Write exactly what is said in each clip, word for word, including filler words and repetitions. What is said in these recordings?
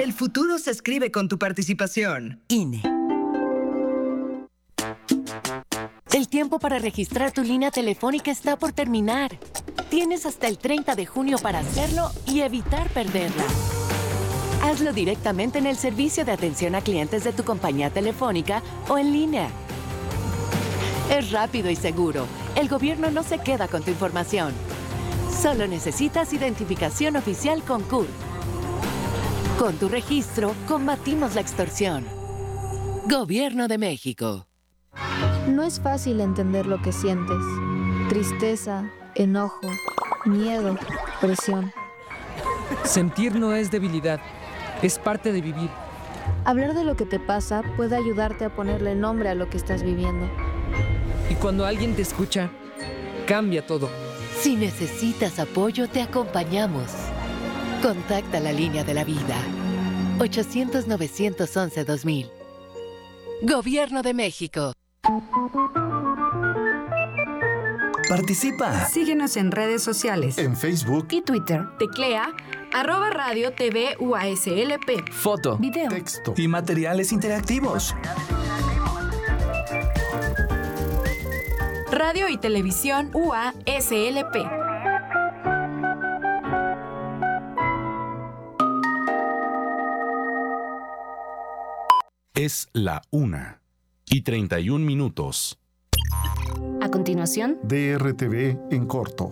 El futuro se escribe con tu participación. I N E. El tiempo para registrar tu línea telefónica está por terminar. Tienes hasta el treinta de junio para hacerlo y evitar perderla. Hazlo directamente en el servicio de atención a clientes de tu compañía telefónica o en línea. Es rápido y seguro. El gobierno no se queda con tu información. Solo necesitas identificación oficial con C U R. Con tu registro, combatimos la extorsión. Gobierno de México. No es fácil entender lo que sientes. Tristeza, enojo, miedo, presión. Sentir no es debilidad, es parte de vivir. Hablar de lo que te pasa puede ayudarte a ponerle nombre a lo que estás viviendo. Y cuando alguien te escucha, cambia todo. Si necesitas apoyo, te acompañamos. Contacta la línea de la vida. ochocientos, novecientos once, dos mil. Gobierno de México. Participa. Síguenos en redes sociales. En Facebook y Twitter. Teclea arroba radio TV U A S L P. Foto, video, texto y materiales interactivos. Radio y Televisión U A S L P. Es la una y treinta y un minutos. A continuación, D R T V en corto.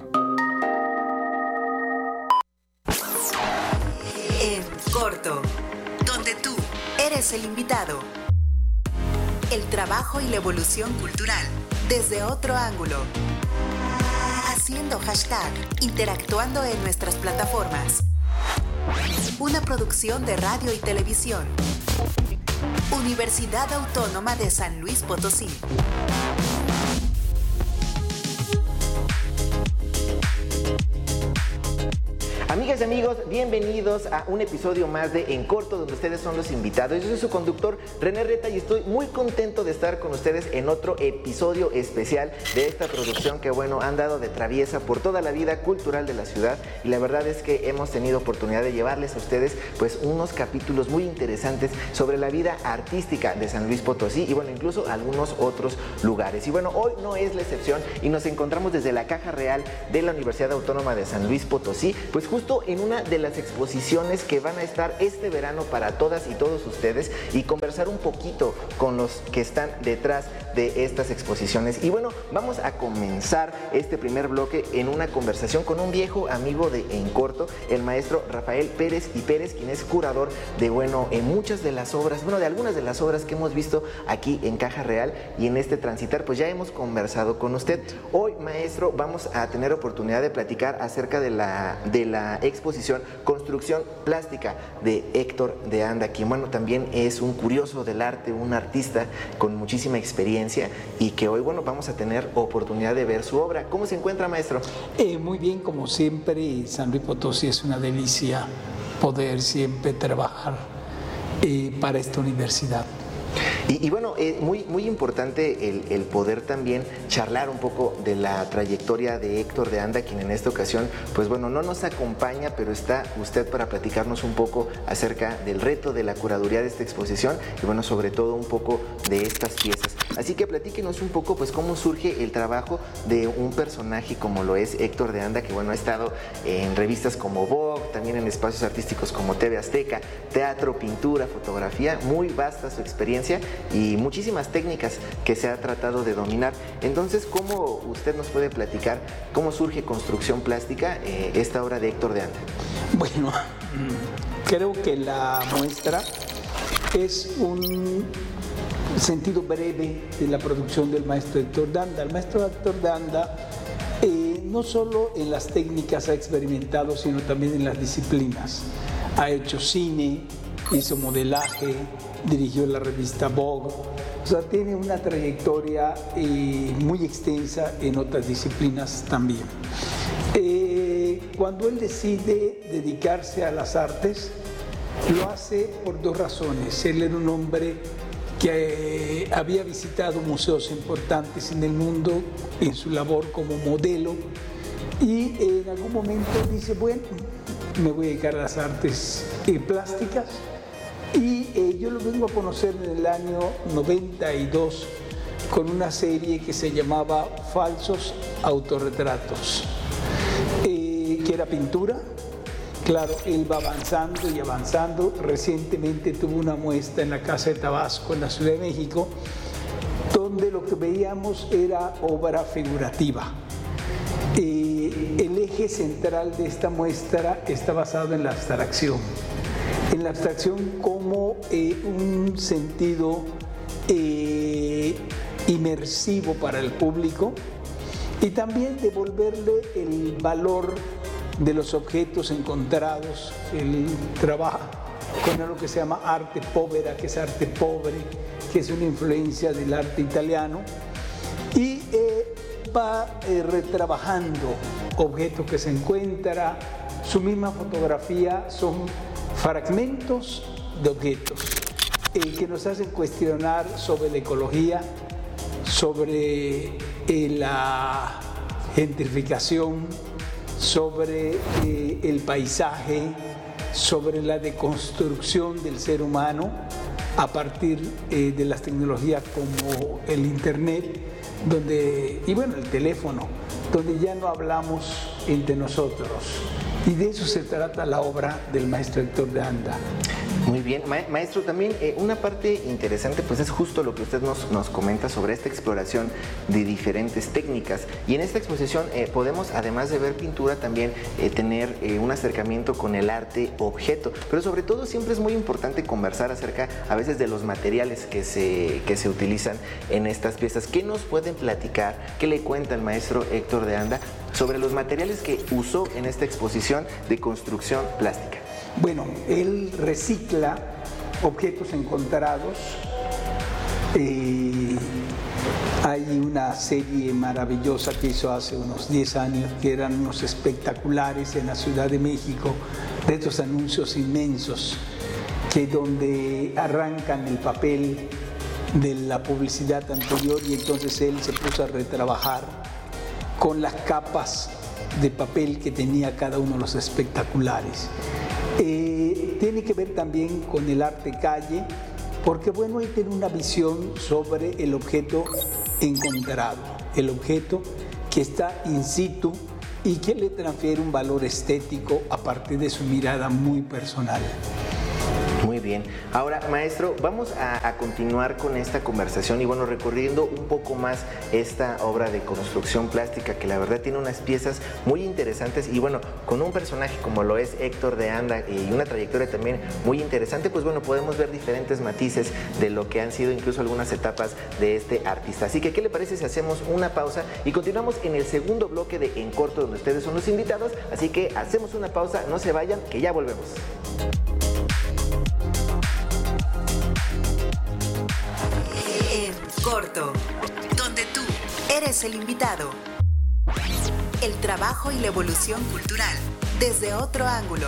En corto, donde tú eres el invitado. El trabajo y la evolución cultural desde otro ángulo. Haciendo hashtag, interactuando en nuestras plataformas. Una producción de radio y televisión. Universidad Autónoma de San Luis Potosí. Amigas y amigos, bienvenidos a un episodio más de En Corto, donde ustedes son los invitados. Yo soy su conductor, René Reta, y estoy muy contento de estar con ustedes en otro episodio especial de esta producción que, bueno, han dado de traviesa por toda la vida cultural de la ciudad. Y la verdad es que hemos tenido oportunidad de llevarles a ustedes, pues, unos capítulos muy interesantes sobre la vida artística de San Luis Potosí y, bueno, incluso algunos otros lugares. Y, bueno, hoy no es la excepción y nos encontramos desde la Caja Real de la Universidad Autónoma de San Luis Potosí, pues, justo Justo en una de las exposiciones que van a estar este verano para todas y todos ustedes y conversar un poquito con los que están detrás de estas exposiciones. Y bueno, vamos a comenzar este primer bloque en una conversación con un viejo amigo de En Corto, el maestro Rafael Pérez y Pérez, quien es curador de, bueno, en muchas de las obras, bueno, de algunas de las obras que hemos visto aquí en Caja Real, y en este transitar pues ya hemos conversado con usted. Hoy, maestro, vamos a tener oportunidad de platicar acerca de la, de la exposición Construcción Plástica de Héctor de Anda, quien, bueno, también es un curioso del arte, un artista con muchísima experiencia y que hoy, bueno, vamos a tener oportunidad de ver su obra. ¿Cómo se encuentra, maestro? Eh, muy bien, como siempre. San Luis Potosí es una delicia poder siempre trabajar eh, para esta universidad. Y, y bueno, eh, muy, muy importante el, el poder también charlar un poco de la trayectoria de Héctor de Anda, quien en esta ocasión, pues bueno, no nos acompaña, pero está usted para platicarnos un poco acerca del reto de la curaduría de esta exposición y, bueno, sobre todo un poco de estas piezas. Así que platíquenos un poco, pues, cómo surge el trabajo de un personaje como lo es Héctor de Anda, que, bueno, ha estado en revistas como Vogue, también en espacios artísticos como T V Azteca, teatro, pintura, fotografía, muy vasta su experiencia y muchísimas técnicas que se ha tratado de dominar. Entonces, ¿cómo usted nos puede platicar cómo surge Construcción Plástica, eh, esta obra de Héctor de Anda? Bueno, creo que la muestra es un sentido breve de la producción del maestro Héctor de Anda. El maestro Héctor de Anda eh, no solo en las técnicas ha experimentado, sino también en las disciplinas. Ha hecho cine, hizo modelaje, dirigió la revista Vogue. O sea, tiene una trayectoria eh, muy extensa en otras disciplinas también. Eh, cuando él decide dedicarse a las artes, lo hace por dos razones. Él era un hombre que eh, había visitado museos importantes en el mundo en su labor como modelo y eh, en algún momento dice, bueno, me voy a dedicar a las artes eh, plásticas. Y eh, yo lo vengo a conocer en el año noventa y dos con una serie que se llamaba Falsos Autorretratos, eh, que era pintura. Claro, él va avanzando y avanzando. Recientemente tuvo una muestra en la Casa de Tabasco, en la Ciudad de México, donde lo que veíamos era obra figurativa. Eh, el eje central de esta muestra está basado en la abstracción. En la abstracción como eh, un sentido eh, inmersivo para el público y también devolverle el valor de los objetos encontrados. Él trabaja con algo que se llama arte povera, que es arte pobre, que es una influencia del arte italiano, y eh, va eh, retrabajando objetos que se encuentra. Su misma fotografía son fragmentos de objetos eh, que nos hacen cuestionar sobre la ecología, sobre eh, la gentrificación, sobre eh, el paisaje, sobre la deconstrucción del ser humano a partir eh, de las tecnologías como el internet, donde, y bueno, el teléfono, donde ya no hablamos entre nosotros. Y de eso se trata la obra del maestro Héctor de Anda. Muy bien, Ma maestro, también eh, una parte interesante pues es justo lo que usted nos, nos comenta sobre esta exploración de diferentes técnicas, y en esta exposición eh, podemos, además de ver pintura, también eh, tener eh, un acercamiento con el arte objeto, pero sobre todo siempre es muy importante conversar acerca a veces de los materiales que se, que se utilizan en estas piezas. ¿Qué nos pueden platicar, qué le cuenta el maestro Héctor de Anda sobre los materiales que usó en esta exposición de construcción plástica? Bueno, él recicla objetos encontrados. Eh, hay una serie maravillosa que hizo hace unos diez años, que eran unos espectaculares en la Ciudad de México, de estos anuncios inmensos, que donde arrancan el papel de la publicidad anterior, y entonces él se puso a retrabajar con las capas de papel que tenía cada uno de los espectaculares. Eh, tiene que ver también con el arte calle, porque bueno, él tiene una visión sobre el objeto encontrado, el objeto que está in situ y que le transfiere un valor estético a partir de su mirada muy personal. Muy bien. Ahora, maestro, vamos a, a continuar con esta conversación y bueno, recorriendo un poco más esta obra de construcción plástica, que la verdad tiene unas piezas muy interesantes y bueno, con un personaje como lo es Héctor de Anda y una trayectoria también muy interesante, pues bueno, podemos ver diferentes matices de lo que han sido incluso algunas etapas de este artista. Así que, ¿qué le parece si hacemos una pausa y continuamos en el segundo bloque de En Corto, donde ustedes son los invitados? Así que hacemos una pausa, no se vayan, que ya volvemos. Corto, donde tú eres el invitado. El trabajo y la evolución cultural desde otro ángulo.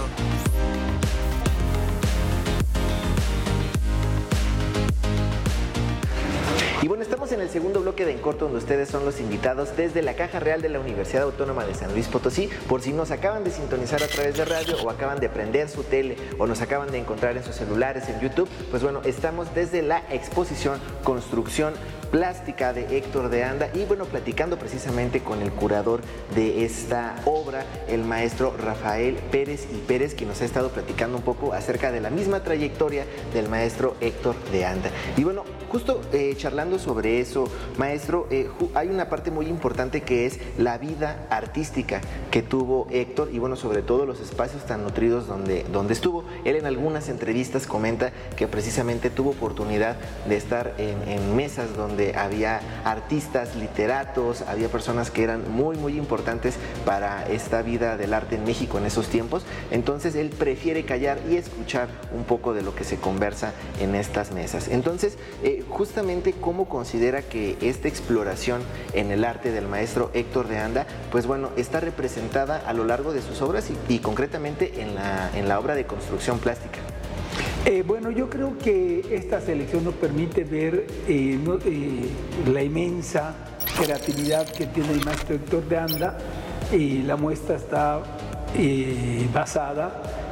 Y bueno, estamos en el segundo bloque de En Corto, donde ustedes son los invitados desde la Caja Real de la Universidad Autónoma de San Luis Potosí. Por si nos acaban de sintonizar a través de radio o acaban de prender su tele o nos acaban de encontrar en sus celulares, en YouTube, pues bueno, estamos desde la exposición Construcción Plástica de Héctor de Anda y bueno, platicando precisamente con el curador de esta obra, el maestro Rafael Pérez y Pérez, quien nos ha estado platicando un poco acerca de la misma trayectoria del maestro Héctor de Anda. Y bueno, justo eh, charlando sobre eso, maestro, eh, hay una parte muy importante que es la vida artística que tuvo Héctor y bueno, sobre todo los espacios tan nutridos donde, donde estuvo. Él en algunas entrevistas comenta que precisamente tuvo oportunidad de estar en, en mesas donde había artistas, literatos, había personas que eran muy muy importantes para esta vida del arte en México en esos tiempos. Entonces él prefiere callar y escuchar un poco de lo que se conversa en estas mesas. Entonces, eh, justamente cómo considera que esta exploración en el arte del maestro Héctor de Anda, pues bueno, está representada a lo largo de sus obras y, y concretamente en la, en la obra de construcción plástica. Eh, bueno, yo creo que esta selección nos permite ver eh, no, eh, la inmensa creatividad que tiene el maestro Héctor de Anda. Eh, la muestra está eh, basada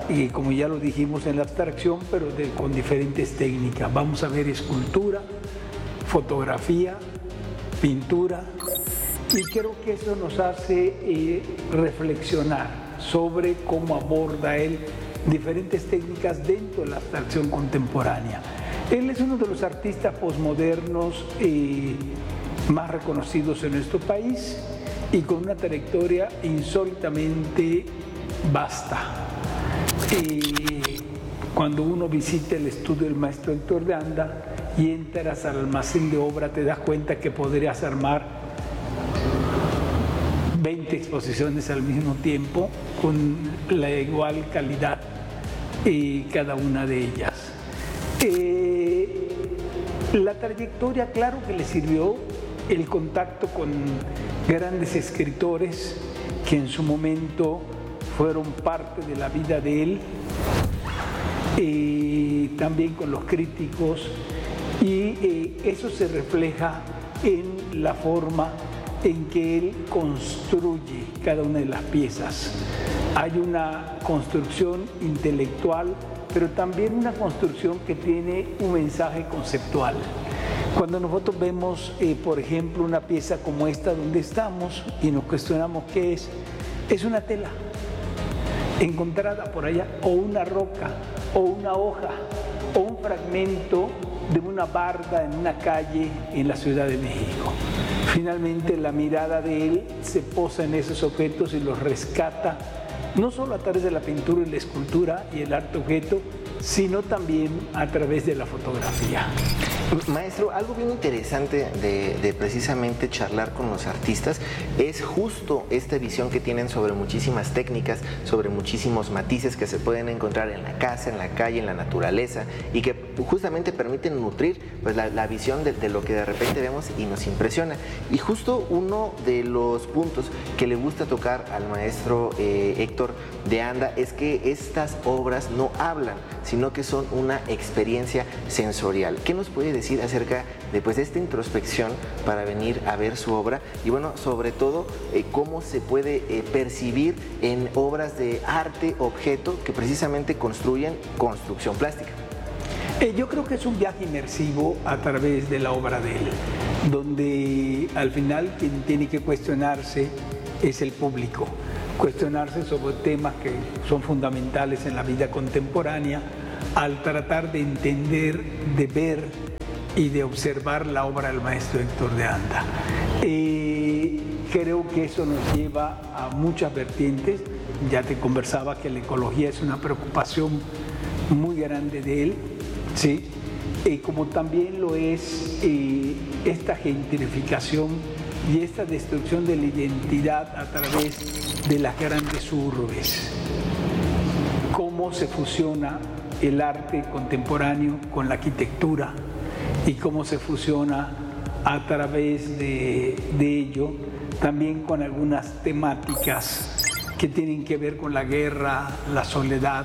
y como ya lo dijimos en la abstracción, pero de, con diferentes técnicas. Vamos a ver escultura, fotografía, pintura, y creo que eso nos hace eh, reflexionar sobre cómo aborda él diferentes técnicas dentro de la abstracción contemporánea. Él es uno de los artistas posmodernos eh, más reconocidos en nuestro país y con una trayectoria insólitamente vasta. Eh, cuando uno visita el estudio del maestro Héctor de Anda y entras al almacén de obra, te das cuenta que podrías armar veinte exposiciones al mismo tiempo con la igual calidad y cada una de ellas. Eh, la trayectoria, claro que le sirvió el contacto con grandes escritores que en su momento fueron parte de la vida de él, y también con los críticos, y eh, eso se refleja en la forma en que él construye cada una de las piezas. Hay una construcción intelectual, pero también una construcción que tiene un mensaje conceptual. Cuando nosotros vemos, eh, por ejemplo, una pieza como esta donde estamos y nos cuestionamos qué es, es una tela encontrada por allá, o una roca, o una hoja, o un fragmento de una barda en una calle en la Ciudad de México. Finalmente la mirada de él se posa en esos objetos y los rescata, no solo a través de la pintura y la escultura y el arte objeto, sino también a través de la fotografía. Maestro, algo bien interesante de, de precisamente charlar con los artistas es justo esta visión que tienen sobre muchísimas técnicas, sobre muchísimos matices que se pueden encontrar en la casa, en la calle, en la naturaleza, y que justamente permiten nutrir pues, la, la visión de, de lo que de repente vemos y nos impresiona. Y justo uno de los puntos que le gusta tocar al maestro eh, Héctor de Anda es que estas obras no hablan, sino que son una experiencia sensorial. ¿Qué nos puede decir acerca de pues, esta introspección para venir a ver su obra? Y bueno, sobre todo, eh, cómo se puede eh, percibir en obras de arte objeto que precisamente construyen construcción plástica. Eh, yo creo que es un viaje inmersivo a través de la obra de él, donde al final quien tiene que cuestionarse es el público. Cuestionarse sobre temas que son fundamentales en la vida contemporánea al tratar de entender, de ver y de observar la obra del maestro Héctor de Anda. Eh, creo que eso nos lleva a muchas vertientes. Ya te conversaba que la ecología es una preocupación muy grande de él, ¿sí? Eh, como también lo es eh, esta gentrificación y esta destrucción de la identidad a través de las grandes urbes. Cómo se fusiona el arte contemporáneo con la arquitectura y cómo se fusiona a través de, de ello también con algunas temáticas que tienen que ver con la guerra, la soledad.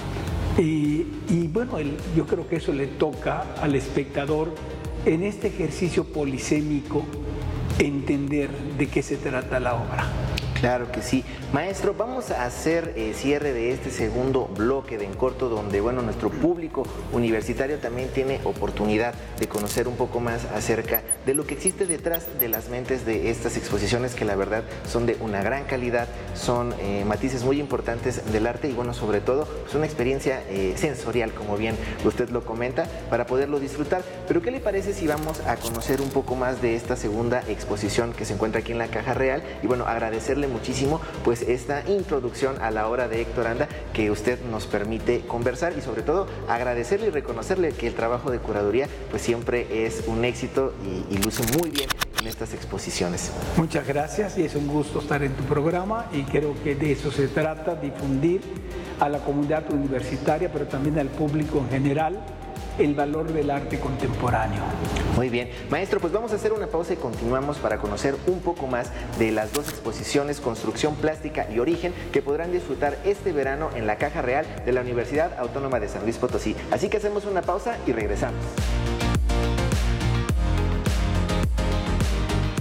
Y, y bueno, el, yo creo que eso le toca al espectador en este ejercicio polisémico entender de qué se trata la obra. Claro que sí. Maestro, vamos a hacer eh, cierre de este segundo bloque de En Corto, donde bueno, nuestro público universitario también tiene oportunidad de conocer un poco más acerca de lo que existe detrás de las mentes de estas exposiciones, que la verdad son de una gran calidad, son eh, matices muy importantes del arte y bueno, sobre todo, pues una experiencia eh, sensorial, como bien usted lo comenta, para poderlo disfrutar. Pero ¿qué le parece si vamos a conocer un poco más de esta segunda exposición que se encuentra aquí en la Caja Real? Y bueno, agradecerle muchísimo pues esta introducción a la obra de Héctor Anda que usted nos permite conversar, y sobre todo agradecerle y reconocerle que el trabajo de curaduría pues siempre es un éxito y, y luce muy bien en estas exposiciones. Muchas gracias y es un gusto estar en tu programa, y creo que de eso se trata, difundir a la comunidad universitaria pero también al público en general el valor del arte contemporáneo. Muy bien. Maestro, pues vamos a hacer una pausa y continuamos para conocer un poco más de las dos exposiciones Construcción Plástica y Origen que podrán disfrutar este verano en la Caja Real de la Universidad Autónoma de San Luis Potosí. Así que hacemos una pausa y regresamos.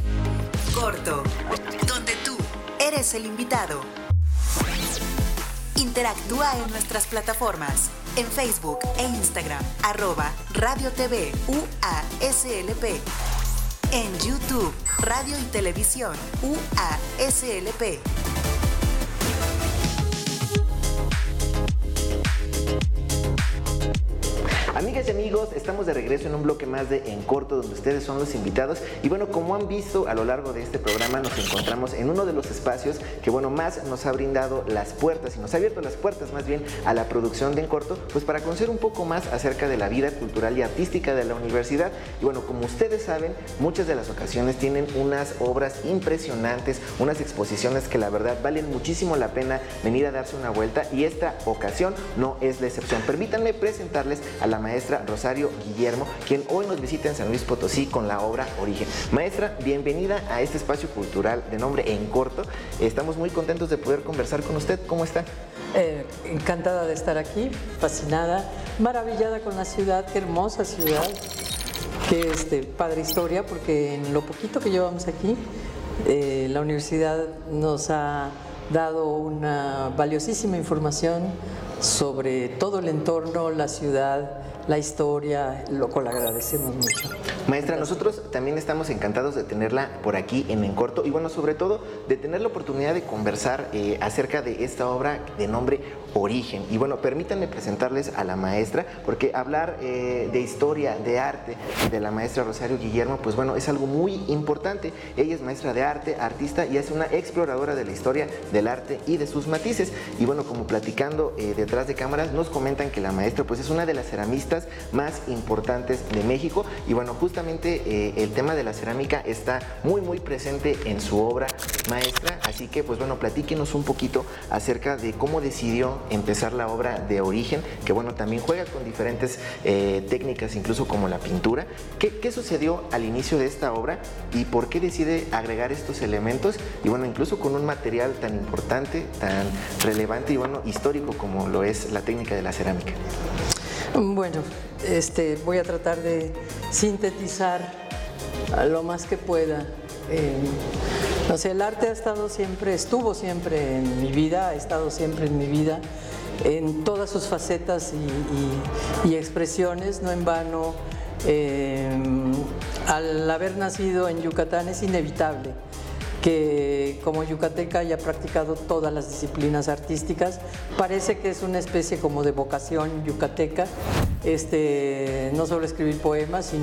Corto, donde tú eres el invitado. Interactúa en nuestras plataformas. En Facebook e Instagram, arroba Radio T V U A S L P. En YouTube, Radio y Televisión U A S L P. Amigas y amigos, estamos de regreso en un bloque más de En Corto, donde ustedes son los invitados. Y bueno, como han visto a lo largo de este programa, nos encontramos en uno de los espacios que, bueno, más nos ha brindado las puertas y nos ha abierto las puertas más bien a la producción de En Corto, pues para conocer un poco más acerca de la vida cultural y artística de la universidad. Y bueno, como ustedes saben, muchas de las ocasiones tienen unas obras impresionantes, unas exposiciones que la verdad valen muchísimo la pena venir a darse una vuelta, y esta ocasión no es la excepción. Permítanme presentarles a la maestra Rosario Guillermo, quien hoy nos visita en San Luis Potosí con la obra Origen. Maestra, bienvenida a este espacio cultural de nombre En Corto. Estamos muy contentos de poder conversar con usted. ¿Cómo está? Eh, encantada de estar aquí, fascinada, maravillada con la ciudad, qué hermosa ciudad, qué este, padre historia, porque en lo poquito que llevamos aquí, eh, la universidad nos ha dado una valiosísima información sobre todo el entorno, la ciudad, la historia, lo cual agradecemos mucho. Maestra, nosotros también estamos encantados de tenerla por aquí en En Corto, y bueno, sobre todo de tener la oportunidad de conversar eh, acerca de esta obra de nombre Origen. Y bueno, permítanme presentarles a la maestra, porque hablar eh, de historia, de arte, de la maestra Rosario Guillermo, pues bueno, es algo muy importante. Ella es maestra de arte, artista, y es una exploradora de la historia del arte y de sus matices. Y bueno, como platicando eh, detrás de cámaras, nos comentan que la maestra pues es una de las ceramistas más importantes de México, y bueno, justamente eh, el tema de la cerámica está muy muy presente en su obra, maestra. Así que pues bueno, platíquenos un poquito acerca de cómo decidió empezar la obra de Origen, que bueno, también juega con diferentes eh, técnicas, incluso como la pintura. ¿Qué, ¿Qué sucedió al inicio de esta obra y por qué decide agregar estos elementos, y bueno, incluso con un material tan importante, tan relevante y bueno, histórico como lo es la técnica de la cerámica? Bueno, este, voy a tratar de sintetizar lo más que pueda. Eh, o sea, el arte ha estado siempre, estuvo siempre en mi vida, ha estado siempre en mi vida, en todas sus facetas y, y, y expresiones, no en vano. Eh, al haber nacido en Yucatán es inevitable que como yucateca haya practicado todas las disciplinas artísticas. Parece que es una especie como de vocación yucateca, este, no solo escribir poemas, sino